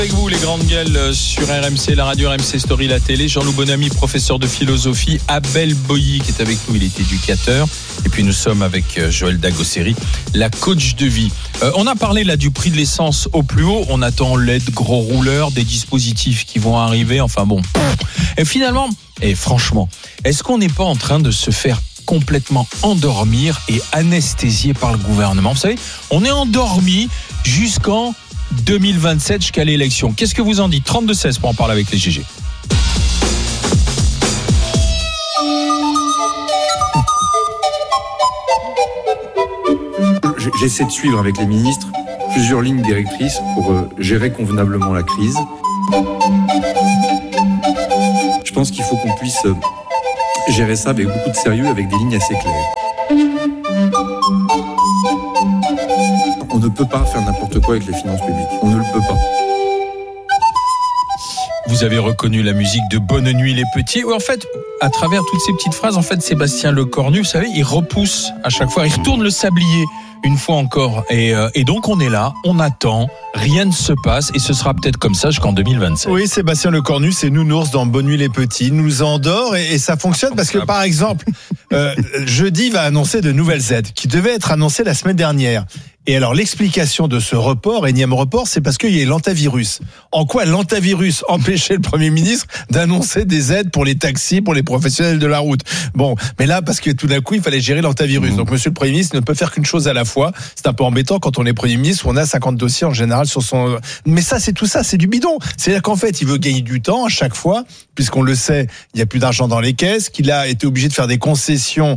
Avec vous, les grandes gueules sur RMC, la radio RMC Story, la télé. Jean-Loup Bonamy, professeur de philosophie. Abel Boilly, qui est avec nous, il est éducateur. Et puis nous sommes avec Joël Dagosseri, la coach de vie. On a parlé là du prix de l'essence au plus haut. On attend l'aide gros rouleur, des dispositifs qui vont arriver. Enfin bon. Et finalement, et franchement, est-ce qu'on n'est pas en train de se faire complètement endormir et anesthésier par le gouvernement? Vous savez, on est endormi jusqu'en 2027, jusqu'à l'élection. Qu'est-ce que vous en dites? 32-16 pour en parler avec les GG. J'essaie de suivre avec les ministres plusieurs lignes directrices pour gérer convenablement la crise. Je pense qu'il faut qu'on puisse gérer ça avec beaucoup de sérieux, avec des lignes assez claires. On ne peut pas faire n'importe quoi avec les finances publiques. On ne le peut pas. Vous avez reconnu la musique de Bonne Nuit les Petits. En fait, à travers toutes ces petites phrases, en fait, Sébastien Lecornu, vous savez, il repousse à chaque fois, il retourne le sablier une fois encore. Et donc, on est là, on attend, rien ne se passe et ce sera peut-être comme ça jusqu'en 2027. Oui, Sébastien Lecornu, c'est Nounours dans Bonne Nuit les Petits. Il nous endort et ça fonctionne parce que, par exemple, jeudi va annoncer de nouvelles aides qui devaient être annoncées la semaine dernière. Et alors, l'explication de ce report, énième report, c'est parce qu'il y a l'antivirus. En quoi l'antivirus empêchait le Premier ministre d'annoncer des aides pour les taxis, pour les professionnels de la route? Bon, mais là, parce que tout d'un coup, il fallait gérer l'antivirus. Donc, monsieur le Premier ministre ne peut faire qu'une chose à la fois. C'est un peu embêtant quand on est Premier ministre, où on a 50 dossiers en général sur son... Mais ça, c'est tout ça, c'est du bidon. C'est-à-dire qu'en fait, il veut gagner du temps à chaque fois, puisqu'on le sait, il n'y a plus d'argent dans les caisses, qu'il a été obligé de faire des concessions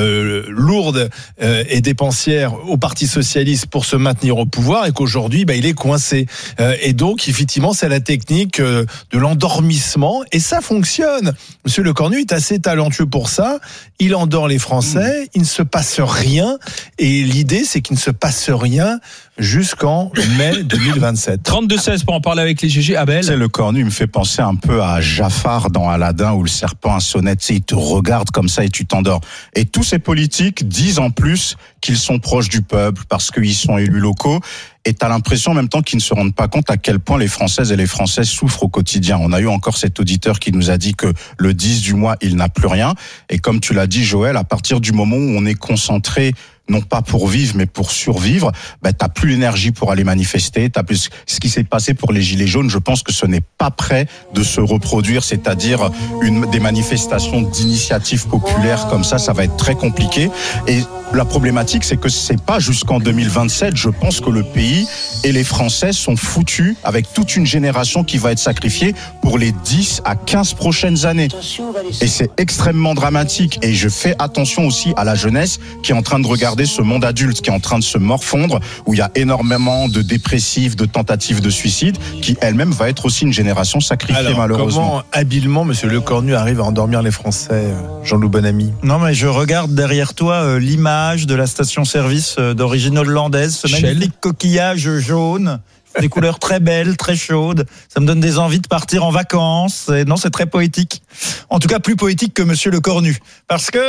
lourdes et dépensières au Parti socialiste pour se maintenir au pouvoir et qu'aujourd'hui, il est coincé. Et donc, effectivement, c'est la technique de l'endormissement et ça fonctionne. Monsieur Lecornu est assez talentueux pour ça. Il endort les Français, il ne se passe rien et l'idée, c'est qu'il ne se passe rien jusqu'en mai 2027. 32-16 pour en parler avec les GG. Abel. C'est Lecornu, il me fait penser un peu à Jafar dans Aladdin où le serpent à sonnette, tu sais, il te regarde comme ça et tu t'endors. Et tous ces politiques disent en plus qu'ils sont proches du peuple parce qu'ils sont élus locaux. Et t'as l'impression en même temps qu'ils ne se rendent pas compte à quel point les Françaises et les Français souffrent au quotidien. On a eu encore cet auditeur qui nous a dit que le 10 du mois, il n'a plus rien. Et comme tu l'as dit, Joël, à partir du moment où on est concentré non pas pour vivre, mais pour survivre, t'as plus l'énergie pour aller manifester, t'as plus ce qui s'est passé pour les Gilets jaunes, je pense que ce n'est pas prêt de se reproduire, c'est-à-dire des manifestations d'initiatives populaires comme ça va être très compliqué. Et la problématique, c'est que c'est pas jusqu'en 2027, je pense que le pays et les Français sont foutus avec toute une génération qui va être sacrifiée pour les 10 à 15 prochaines années. Et c'est extrêmement dramatique. Et je fais attention aussi à la jeunesse qui est en train de regarder ce monde adulte qui est en train de se morfondre, où il y a énormément de dépressifs, de tentatives de suicide, qui elle-même va être aussi une génération sacrifiée. Alors, malheureusement. Comment habilement monsieur Lecornu arrive à endormir les Français, Jean-Loup Bonamy? Non, mais je regarde derrière toi l'image de la station-service d'origine hollandaise, ce magnifique coquillage jaune. Des couleurs très belles, très chaudes. Ça me donne des envies de partir en vacances. Et non, c'est très poétique. En tout cas, plus poétique que monsieur Lecornu. Parce que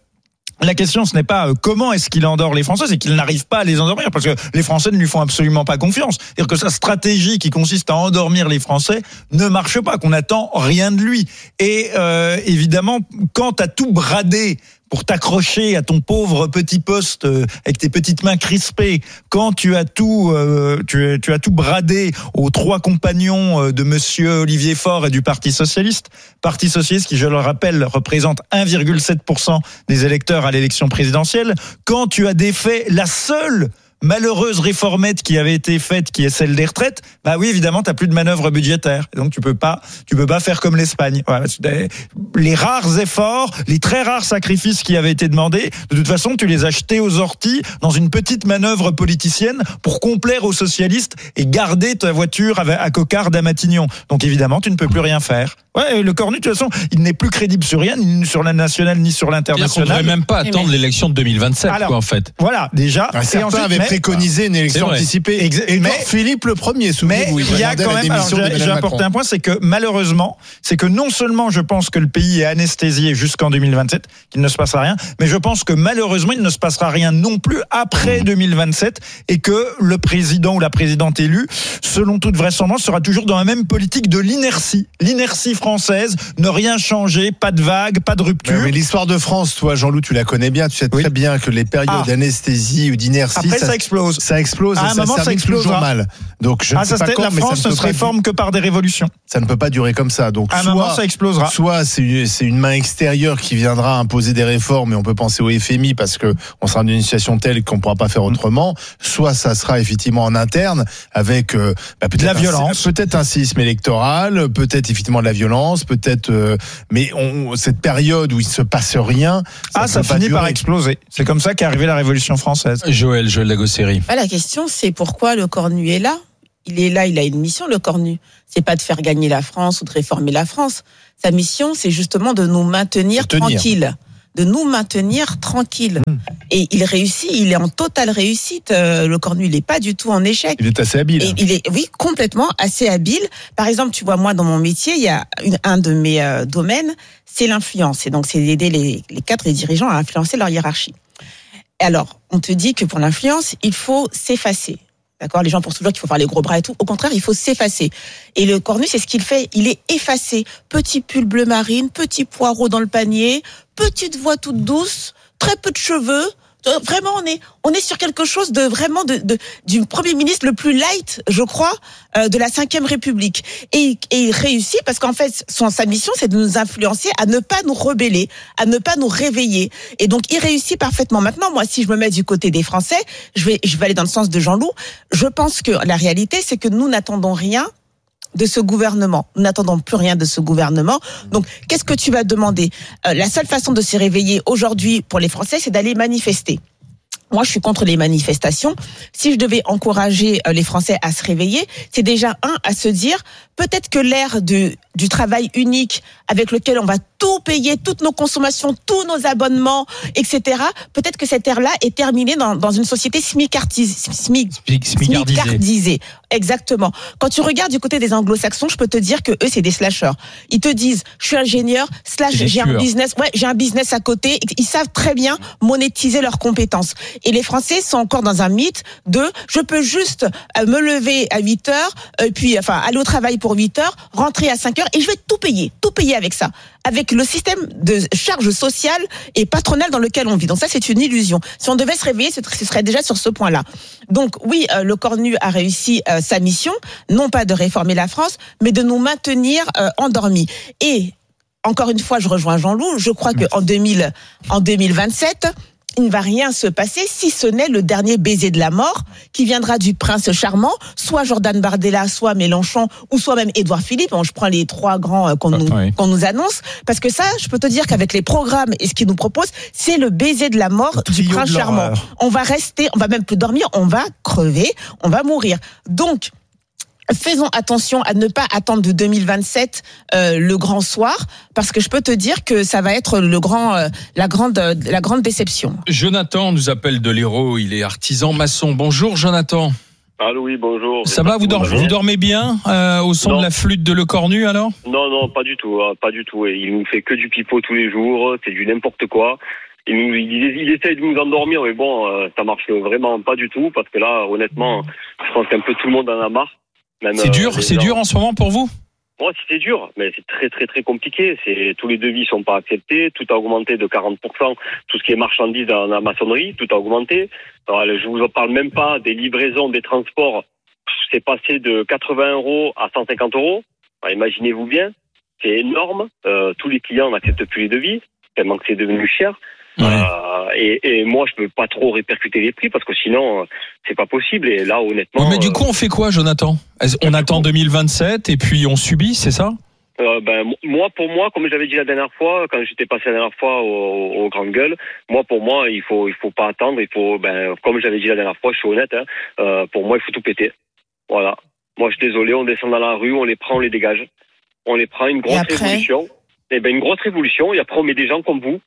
la question, ce n'est pas comment est-ce qu'il endort les Français, c'est qu'il n'arrive pas à les endormir, parce que les Français ne lui font absolument pas confiance. C'est-à-dire que sa stratégie qui consiste à endormir les Français ne marche pas, qu'on n'attend rien de lui. Et évidemment, quand t'as tout bradé pour t'accrocher à ton pauvre petit poste avec tes petites mains crispées, quand tu as tout bradé aux trois compagnons de monsieur Olivier Faure et du Parti socialiste qui, je le rappelle, représente 1,7% des électeurs à l'élection présidentielle, quand tu as défait la seule malheureuse réformette qui avait été faite, qui est celle des retraites, oui, évidemment, t'as plus de manœuvre budgétaire. Et donc, tu peux pas faire comme l'Espagne. Voilà. Les rares efforts, les très rares sacrifices qui avaient été demandés, de toute façon, tu les as jetés aux orties dans une petite manœuvre politicienne pour complaire aux socialistes et garder ta voiture à cocarde à Matignon. Donc, évidemment, tu ne peux plus rien faire. Ouais, Lecornu, de toute façon, il n'est plus crédible sur rien, ni sur la nationale, ni sur l'international. On ne devrait même pas attendre l'élection de 2027, alors, en fait. Voilà, déjà. Certains avaient préconisé une élection anticipée. Édouard Philippe le premier, souvenez-vous. Mais il y a quand même, j'ai apporté un point, c'est que malheureusement, c'est que non seulement je pense que le pays est anesthésié jusqu'en 2027, qu'il ne se passera rien, mais je pense que malheureusement, il ne se passera rien non plus après 2027 et que le président ou la présidente élue, selon toute vraisemblance, sera toujours dans la même politique de l'inertie française, ne rien changer, pas de vague, pas de rupture. Mais l'histoire de France, toi, Jean-Loup, tu la connais bien, tu sais très bien que les périodes d'anesthésie ou d'inertie, après ça explose. Ça explose et ça termine toujours mal. Donc je ne sais pas quand, la France ne se réforme que par des révolutions. Ça ne peut pas durer comme ça. Donc à un moment, ça explosera. Soit c'est une main extérieure qui viendra imposer des réformes et on peut penser au FMI parce que on sera dans une situation telle qu'on ne pourra pas faire autrement. Soit ça sera effectivement en interne avec peut-être la violence, peut-être un séisme électoral, peut-être effectivement de la violence, peut-être. Mais cette période où il se passe rien, ça finit par exploser. C'est comme ça qu'est arrivée la Révolution française. Joël Dagosséry. La question, c'est pourquoi le Cornu est là. Il est là, il a une mission, le Cornu. C'est pas de faire gagner la France ou de réformer la France. Sa mission, c'est justement de nous maintenir tranquilles. De nous maintenir tranquilles. Et il réussit, il est en totale réussite. Le Cornu, il n'est pas du tout en échec. Il est assez habile. Et il est, complètement assez habile. Par exemple, tu vois, moi, dans mon métier, il y a un de mes domaines, c'est l'influence. Et donc, c'est d'aider les cadres et les dirigeants à influencer leur hiérarchie. Alors, on te dit que pour l'influence, il faut s'effacer. D'accord, les gens pensent toujours qu'il faut faire les gros bras et tout. Au contraire, il faut s'effacer. Et le Cornu, c'est ce qu'il fait. Il est effacé. Petit pull bleu marine, petit poireau dans le panier, petite voix toute douce, très peu de cheveux. Vraiment, on est sur quelque chose de vraiment du Premier ministre le plus light, je crois, de la Ve République. Et il réussit parce qu'en fait, sa mission, c'est de nous influencer à ne pas nous rebeller, à ne pas nous réveiller. Et donc, il réussit parfaitement. Maintenant, moi, si je me mets du côté des Français, je vais aller dans le sens de Jean-Loup. Je pense que la réalité, c'est que nous n'attendons rien de ce gouvernement. Nous n'attendons plus rien de ce gouvernement. Donc, qu'est-ce que tu vas demander ? La seule façon de se réveiller aujourd'hui pour les Français, c'est d'aller manifester. Moi, je suis contre les manifestations. Si je devais encourager les Français à se réveiller, c'est déjà à se dire, peut-être que l'ère du travail unique avec lequel on va tout payer, toutes nos consommations, tous nos abonnements, etc. Peut-être que cette ère-là est terminée dans une société smicardisée. Exactement. Quand tu regardes du côté des anglo-saxons, je peux te dire que eux, c'est des slasheurs. Ils te disent, je suis ingénieur, j'ai un business. Ouais, j'ai un business à côté. Ils savent très bien monétiser leurs compétences. Et les Français sont encore dans un mythe de, je peux juste me lever à 8 heures, puis, aller au travail pour 8 heures, rentrer à 5 heures, et je vais tout payer avec ça. Avec le système de charge sociale et patronale dans lequel on vit. Donc ça, c'est une illusion. Si on devait se réveiller, ce serait déjà sur ce point-là. Donc oui, le Cornu a réussi sa mission, non pas de réformer la France, mais de nous maintenir endormis. Et encore une fois, je rejoins Jean-Loup, je crois qu'en 2027, il ne va rien se passer si ce n'est le dernier baiser de la mort qui viendra du prince charmant, soit Jordan Bardella, soit Mélenchon, ou soit même Édouard Philippe. Bon, je prends les trois grands qu'on nous annonce, parce que ça, je peux te dire qu'avec les programmes et ce qu'ils nous proposent, c'est le baiser de la mort du prince charmant. On va même plus dormir, on va crever, on va mourir. Donc, faisons attention à ne pas attendre de 2027 le grand soir, parce que je peux te dire que ça va être la grande déception. Jonathan nous appelle de l'Hérault, il est artisan maçon. Bonjour Jonathan. Allô, oui, bonjour. Ça va, vous dormez bien au son de la flûte de Le Cornu alors ? Non, pas du tout, pas du tout. Il nous fait que du pipeau tous les jours, c'est du n'importe quoi. Il essaye de nous endormir, mais bon, ça marche vraiment pas du tout, parce que là, honnêtement, je pense qu'un peu tout le monde en a marre. Même, c'est dur en ce moment pour vous ? Moi, c'est dur, mais c'est très très très compliqué. Tous les devis sont pas acceptés, tout a augmenté de 40%. Tout ce qui est marchandises dans la maçonnerie, tout a augmenté. Alors, je vous en parle même pas des livraisons, des transports. C'est passé de 80 € à 150 €. Alors, imaginez-vous bien, c'est énorme. Tous les clients n'acceptent plus les devis tellement que c'est devenu cher. Ouais. Et moi, je peux pas trop répercuter les prix parce que sinon, c'est pas possible. Et là, honnêtement. Ouais, mais du coup, on fait quoi, Jonathan ? On attend 2027 et puis on subit, c'est ça ? Pour moi, comme j'avais dit la dernière fois, quand j'étais passé la dernière fois au Grande Gueule, pour moi, il faut pas attendre. Il faut, comme j'avais dit la dernière fois, je suis honnête. Pour moi, il faut tout péter. Voilà. Moi, je suis désolé. On descend dans la rue, on les prend, on les dégage. On les prend, une grosse révolution. Une grosse révolution. Et après, on met des gens comme vous.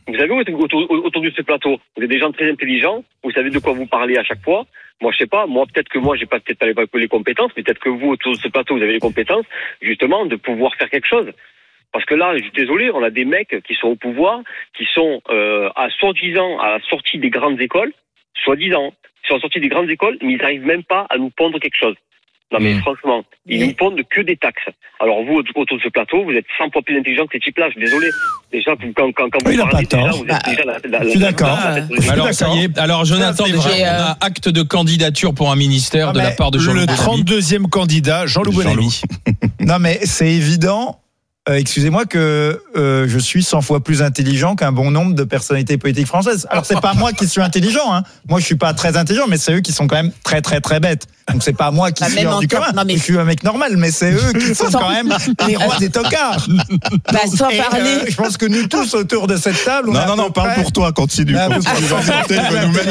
Vous savez, autour de ce plateau, vous êtes des gens très intelligents, vous savez de quoi vous parlez à chaque fois. Moi, je sais pas, peut-être que moi, j'ai peut-être pas les compétences, mais peut-être que vous, autour de ce plateau, vous avez les compétences, justement, de pouvoir faire quelque chose. Parce que là, je suis désolé, on a des mecs qui sont au pouvoir, qui sont soi-disant à la sortie des grandes écoles, soi-disant, ils sont sortis des grandes écoles, mais ils n'arrivent même pas à nous pondre quelque chose. Non mais franchement, ils nous pondent que des taxes. Alors vous, autour de ce plateau, vous êtes 100 fois plus intelligents que ces types-là, je suis désolé. Déjà, quand vous parlez, déjà, vous êtes déjà je suis d'accord. Alors ça y est, alors Jonathan, déjà, on a acte de candidature pour un ministère de la part de Jean-Loup Bonamy. Le 32e candidat, Jean-Loup Bonamy. Non mais c'est évident. Excusez-moi que je suis 100 fois plus intelligent qu'un bon nombre de personnalités politiques françaises. Alors c'est pas moi qui suis intelligent, hein. Moi je suis pas très intelligent, mais c'est eux qui sont quand même très très très bêtes. Donc c'est pas moi qui suis hors du commun. Je suis un mec normal, mais c'est eux qui sont quand même les rois des tocards. Sans parler. Je pense que nous tous autour de cette table. Non, parle pour toi, continue. Veut nous mettre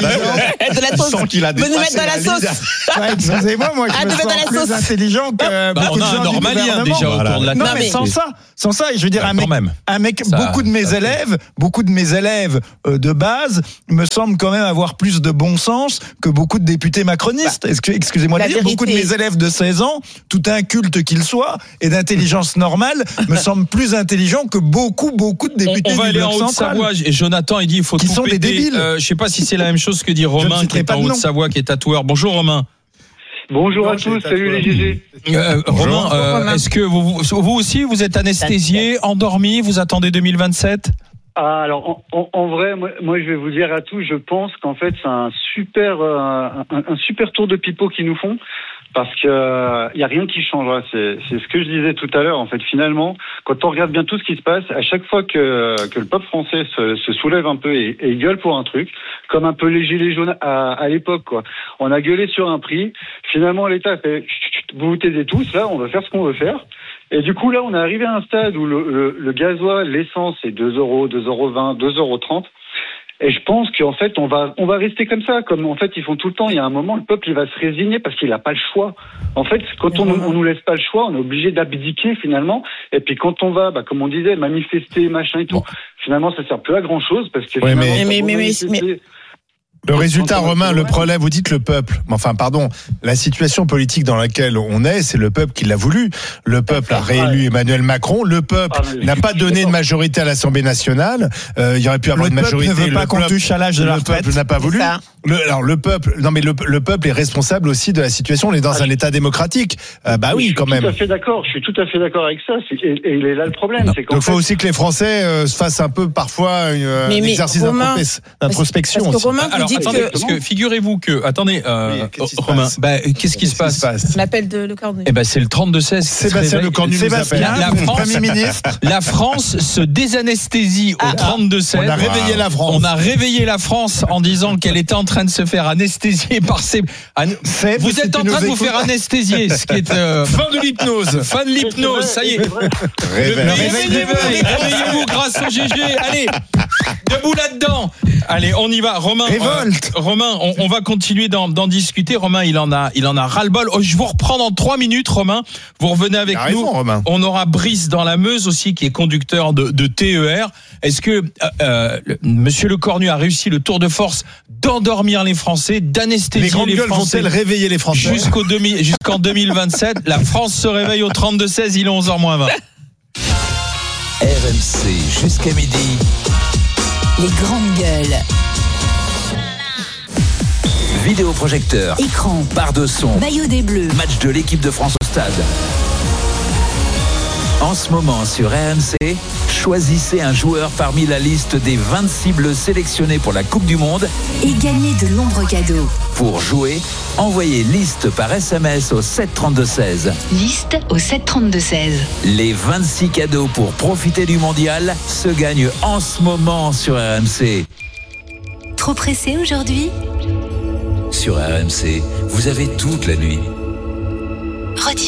dans la sauce. Excusez-moi, moi je me sens plus intelligent que beaucoup de gens du normalien déjà autour de la table. Non mais sans ça, je veux dire un mec, beaucoup de mes élèves de base me semblent quand même avoir plus de bon sens que beaucoup de députés macronistes. Excusez-moi de dire, beaucoup de mes élèves de 16 ans, tout incultes qu'ils soient et d'intelligence normale, me semblent plus intelligents que beaucoup de députés on va aller en Haute-Savoie et Jonathan il dit il faut qui sont des débiles. Je sais pas si c'est la même chose que dit Romain qui est en Haute-Savoie, qui est tatoueur. Bonjour Romain. Bonjour à tous, salut les GG. Romain, est-ce que vous aussi vous êtes anesthésié, endormi, vous attendez 2027 ? Alors en vrai, moi je vais vous dire à tous, je pense qu'en fait c'est un super tour de pipeau qu'ils nous font. Parce que y a rien qui changera. C'est ce que je disais tout à l'heure. En fait, finalement, quand on regarde bien tout ce qui se passe, à chaque fois que le peuple français se soulève un peu et gueule pour un truc, comme un peu les gilets jaunes à l'époque, quoi. On a gueulé sur un prix. Finalement, l'État fait vous vous taisez tous. Là, on va faire ce qu'on veut faire. Et du coup, là, on est arrivé à un stade où le gasoil, l'essence, est 2 €, 2,20 €, 2,30 €. Et je pense qu'en fait, on va rester comme ça, comme en fait ils font tout le temps. Il y a un moment, le peuple il va se résigner parce qu'il n'a pas le choix. En fait, quand on nous laisse pas le choix, on est obligé d'abdiquer finalement. Et puis quand on va, comme on disait, manifester, machin et tout, finalement ça sert plus à grand chose parce que mais le résultat, Romain, le problème, vous dites le peuple. Enfin, pardon, la situation politique dans laquelle on est, c'est le peuple qui l'a voulu. Le peuple a réélu Emmanuel Macron. Le peuple n'a pas donné de majorité à l'Assemblée nationale. Il y aurait pu avoir une majorité. Le peuple ne veut pas qu'on touche à l'âge de la retraite. Le peuple n'a pas voulu. Le peuple est responsable aussi de la situation. On est dans un État démocratique. Oui, quand même. Je suis tout à fait d'accord avec ça. Et il est là le problème. Donc, il faut aussi que les Français se fassent un peu, parfois, un exercice d'introspection. Parce que figurez-vous que, attendez, Romain, qu'est-ce qui se passe? L'appel de Le Cornu. C'est le 32-16. Sébastien Le Cornu nous appelle. Premier ministre. La France se désanesthésie au 32-16. On a réveillé la France. On a réveillé la France en disant qu'elle était en train de se faire anesthésier par ces. Vous êtes en train de vous faire anesthésier, ce qui est fin de l'hypnose. Fin de l'hypnose, ça y est. Réveillez-vous grâce au GG. Allez, debout là-dedans. Allez, on y va, Romain. Romain, on va continuer d'en discuter. Romain, il en a ras-le-bol. Je vous reprends dans 3 minutes, Romain. Vous revenez avec nous. Romain. On aura Brice dans la Meuse aussi, qui est conducteur de TER. Est-ce que Monsieur Le Cornu a réussi le tour de force d'endormir les Français, d'anesthésier les Français? Les grandes gueules vont-elles réveiller les Français? Jusqu'en 2027, la France se réveille au 32-16, il est 11h moins 20. RMC jusqu'à midi. Les grandes gueules. Vidéoprojecteur, écran, barre de son, maillot des Bleus, match de l'équipe de France au stade. En ce moment sur RMC, choisissez un joueur parmi la liste des 26 bleus sélectionnés pour la Coupe du Monde et gagnez de nombreux cadeaux. Pour jouer, envoyez liste par SMS au 732-16. Liste au 732-16. Les 26 cadeaux pour profiter du mondial se gagnent en ce moment sur RMC. Trop pressé aujourd'hui ? Sur RMC, vous avez toute la nuit.